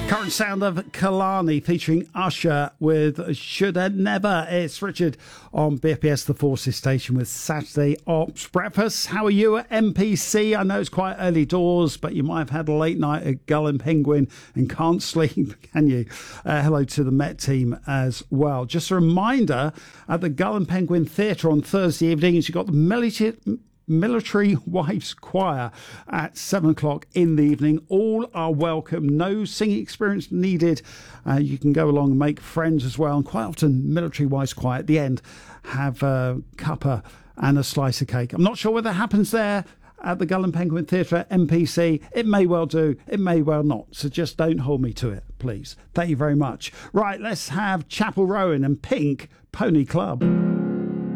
Current sound of Kalani featuring Usher with Shoulda Never. It's Richard on BFBS The Forces station with Saturday Ops Breakfast. How are you at MPC? I know it's quite early doors, but you might have had a late night at Gull and Penguin and can't sleep, can you? Hello to the Met team as well. Just a reminder, at the Gull and Penguin Theatre on Thursday evenings, you've got the Military Wives Choir at 7 o'clock in the evening. All are welcome. No singing experience needed. You can go along and make friends as well. And quite often, Military Wives Choir at the end have a cuppa and a slice of cake. I'm not sure whether that happens there at the Gull and Penguin Theatre at MPC. It may well do. It may well not. So just don't hold me to it, please. Thank you very much. Right, let's have Chapel Rowan and Pink Pony Club.